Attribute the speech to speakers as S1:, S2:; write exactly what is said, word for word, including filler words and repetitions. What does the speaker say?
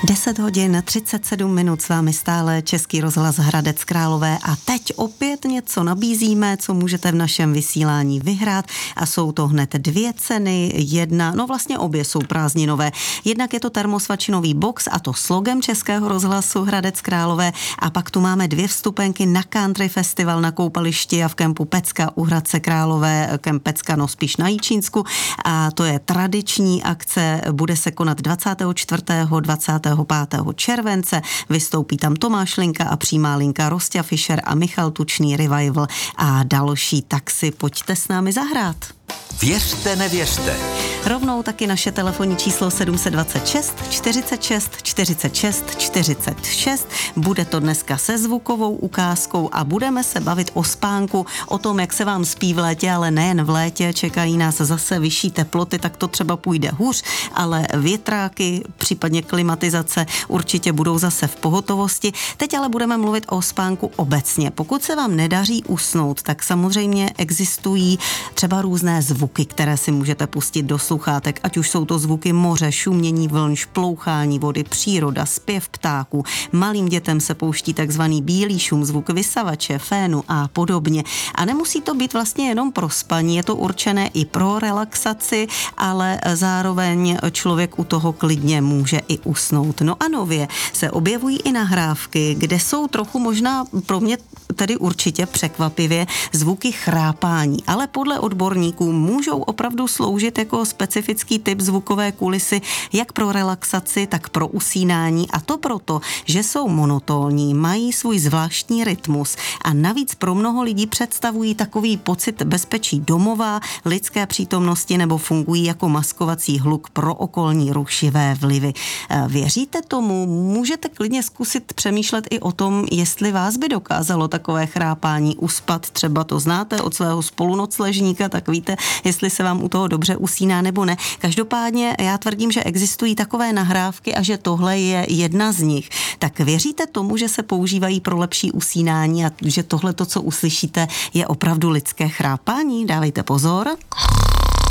S1: deset hodin třicet sedm minut, s vámi stále Český rozhlas Hradec Králové a teď opět něco nabízíme, co můžete v našem vysílání vyhrát a jsou to hned dvě ceny, jedna, no vlastně obě jsou prázdninové. Jednak je to termosvačinový box a to s logem Českého rozhlasu Hradec Králové a pak tu máme dvě vstupenky na country festival na koupališti a v kempu Pecka u Hradce Králové, kemp Pecka, no spíš na Jičínsku a to je tradiční akce, bude se konat dvacátého čtvrtého dvacátého pátého července, vystoupí tam Tomáš Linka a přímá linka Rostě Fischer a Michal Tučný, Revival a další, tak si pojďte s námi zahrát.
S2: Věřte, nevěřte.
S1: Rovnou taky naše telefonní číslo sedm set dvacet šest čtyřicet šest čtyřicet šest čtyřicet šest. Bude to dneska se zvukovou ukázkou a budeme se bavit o spánku, o tom, jak se vám spí v létě, ale nejen v létě, čekají nás zase vyšší teploty, tak to třeba půjde hůř, ale větráky, případně klimatizace určitě budou zase v pohotovosti. Teď ale budeme mluvit o spánku obecně. Pokud se vám nedaří usnout, tak samozřejmě existují třeba různé zvuky, které si můžete pustit do sluchátek, ať už jsou to zvuky moře, šumění vln, šplouchání vody, příroda, zpěv ptáků. Malým dětem se pouští takzvaný bílý šum, zvuk vysavače, fénu a podobně. A nemusí to být vlastně jenom pro spaní, je to určené i pro relaxaci, ale zároveň člověk u toho klidně může i usnout. No a nově se objevují i nahrávky, kde jsou trochu možná pro mě tedy určitě překvapivě zvuky chrápání, ale podle odborníků můžou opravdu sloužit jako specifický typ zvukové kulisy jak pro relaxaci, tak pro usínání a to proto, že jsou monotónní, mají svůj zvláštní rytmus a navíc pro mnoho lidí představují takový pocit bezpečí domova, lidské přítomnosti nebo fungují jako maskovací hluk pro okolní rušivé vlivy. Věříte tomu? Můžete klidně zkusit přemýšlet i o tom, jestli vás by dokázalo takové chrápání uspat, třeba to znáte od svého spolunocležníka, tak víte, jestli se vám u toho dobře usíná nebo ne. Každopádně já tvrdím, že existují takové nahrávky a že tohle je jedna z nich. Tak věříte tomu, že se používají pro lepší usínání a že tohle, to, co uslyšíte, je opravdu lidské chrápání? Dávejte pozor.